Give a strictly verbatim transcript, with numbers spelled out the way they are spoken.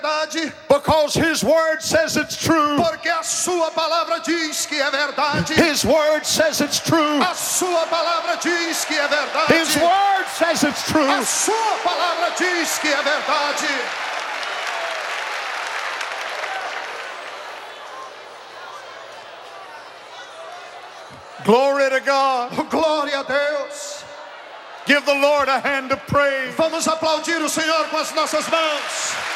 Because His word says it's true. Porque a sua palavra diz que é verdade. His word says it's true. A sua palavra diz que é verdade. His word says it's true. A sua palavra diz que é verdade. Glory to God. Oh, glória a Deus. Give the Lord a hand of praise. Vamos aplaudir o Senhor com as nossas mãos.